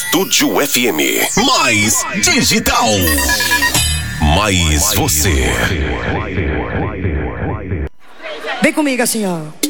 Estúdio FM. Mais digital. Mais você. Vem comigo assim, ó.